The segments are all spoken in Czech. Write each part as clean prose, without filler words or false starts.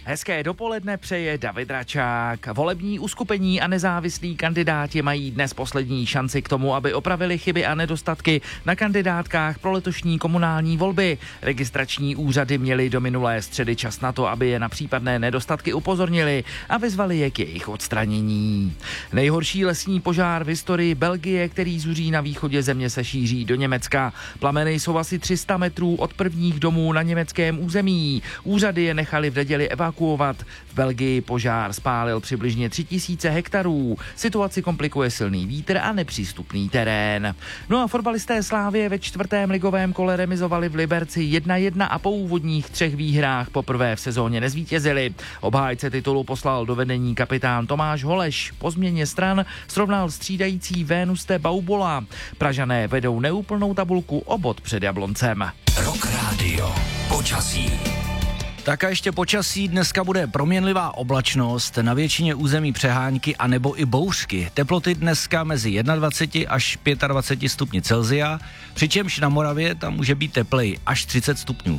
Hezké dopoledne přeje David Račák. Volební uskupení a nezávislí kandidáti mají dnes poslední šanci k tomu, aby opravili chyby a nedostatky na kandidátkách pro letošní komunální volby. Registrační úřady měly do minulé středy čas na to, aby je na případné nedostatky upozornili a vyzvali je k jejich odstranění. Nejhorší lesní požár v historii Belgie, který zuří na východě země, se šíří do Německa. Plameny jsou asi 300 metrů od prvních domů na německém území. Úřady je nechali v neděli evakuovat. V Belgii požár spálil přibližně 3000 hektarů. Situaci komplikuje silný vítr a nepřístupný terén. No a fotbalisté Slavie ve 4. ligovém kole remizovali v Liberci 1-1 a po úvodních 3 výhrách poprvé v sezóně nezvítězili. Obhájce titulu poslal do vedení kapitán Tomáš Holeš. Po změně stran srovnal střídající Vénuste Baubola. Pražané vedou neúplnou tabulku o bod před Jabloncem. Rock Radio. Počasí. Tak a ještě počasí, dneska bude proměnlivá oblačnost, na většině území přehánky a nebo i bouřky. Teploty dneska mezi 21 až 25 stupni Celsia, přičemž na Moravě tam může být tepleji až 30 stupňů.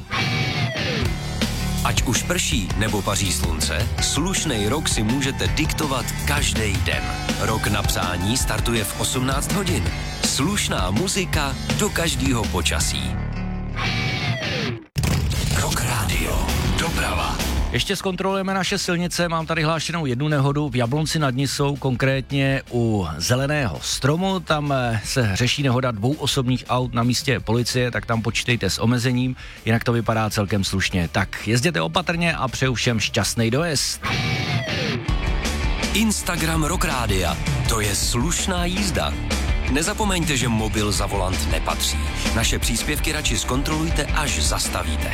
Ať už prší nebo paří slunce, slušnej rok si můžete diktovat každý den. Rok na psání startuje v 18 hodin. Slušná muzika do každého počasí. Rock Radio. Doprava. Ještě zkontrolujeme naše silnice, mám tady hlášenou jednu nehodu v Jablonci nad Nisou, konkrétně u Zeleného stromu, tam se řeší nehoda 2 osobních aut na místě policie, tak tam počítejte s omezením, jinak to vypadá celkem slušně. Tak jezděte opatrně a přeju všem šťastný dojezd. Instagram Rock Rádia, to je slušná jízda. Nezapomeňte, že mobil za volant nepatří. Naše příspěvky radši zkontrolujte, až zastavíte.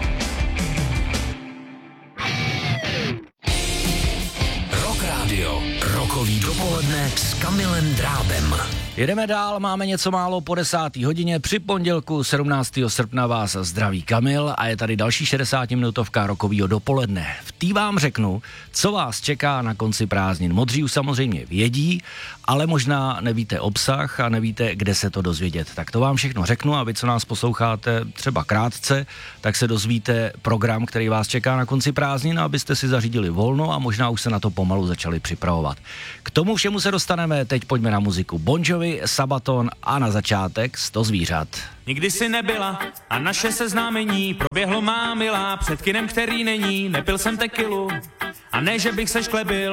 Rock Radio, rokový dopoledne s Kamilem Drábem. Jedeme dál, máme něco málo po 10. hodině. Při pondělku 17. srpna vás zdraví Kamil a je tady další 60-minutovka rokovýho dopoledne. V tý vám řeknu, co vás čeká na konci prázdnin. Modří už samozřejmě vědí, ale možná nevíte obsah a nevíte, kde se to dozvědět. Tak to vám všechno řeknu a vy, co nás posloucháte třeba krátce, tak se dozvíte program, který vás čeká na konci prázdnin, abyste si zařídili volno a možná už se na to pomalu začali připravovat. K tomu všemu se dostaneme, teď pojďme na muziku. Bon Jovi, Sabaton a na začátek 100 zvířat. Nikdy si nebyla a naše seznámení proběhlo, má milá, před kinem, který není, nepil jsem tekilu a ne, že bych se šklebil,